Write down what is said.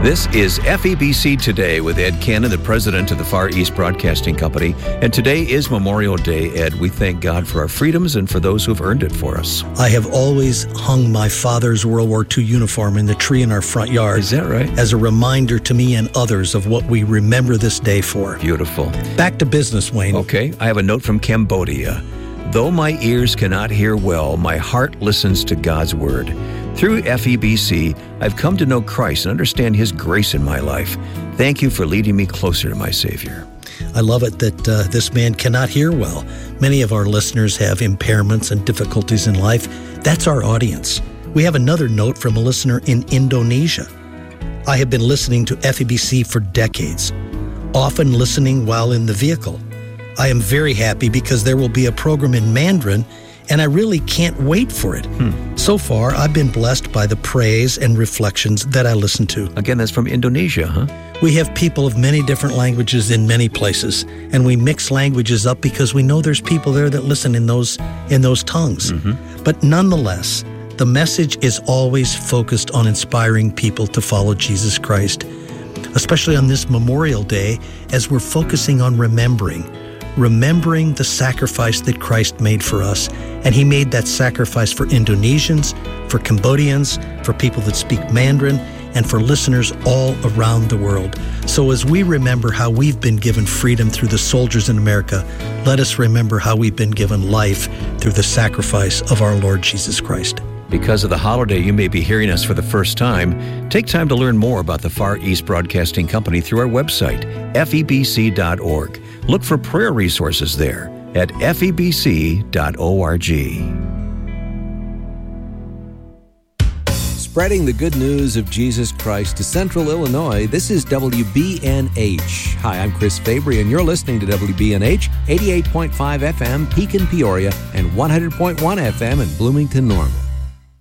This is FEBC Today with Ed Cannon, the president of the Far East Broadcasting Company. And today is Memorial Day, Ed. We thank God for our freedoms and for those who've earned it for us. I have always hung my father's World War II uniform in the tree in our front yard. Is that right? As a reminder to me and others of what we remember this day for. Beautiful. Back to business, Wayne. Okay, I have a note from Cambodia. Though my ears cannot hear well, my heart listens to God's word. Through FEBC, I've come to know Christ and understand His grace in my life. Thank you for leading me closer to my Savior. I love it that this man cannot hear well. Many of our listeners have impairments and difficulties in life. That's our audience. We have another note from a listener in Indonesia. I have been listening to FEBC for decades, often listening while in the vehicle. I am very happy because there will be a program in Mandarin, and I really can't wait for it. So far, I've been blessed by the praise and reflections that I listen to. Again, that's from Indonesia, huh? We have people of many different languages in many places, and we mix languages up because we know there's people there that listen in those tongues. But nonetheless, the message is always focused on inspiring people to follow Jesus Christ, especially on this Memorial Day as we're focusing on remembering the sacrifice that Christ made for us. And He made that sacrifice for Indonesians, for Cambodians, for people that speak Mandarin, and for listeners all around the world. So as we remember how we've been given freedom through the soldiers in America, let us remember how we've been given life through the sacrifice of our Lord Jesus Christ. Because of the holiday, you may be hearing us for the first time. Take time to learn more about the Far East Broadcasting Company through our website, febc.org. Look for prayer resources there at febc.org. Spreading the good news of Jesus Christ to Central Illinois, this is WBNH. Hi, I'm Chris Fabry, and you're listening to WBNH, 88.5 FM, Pekin, Peoria, and 100.1 FM in Bloomington, Normal.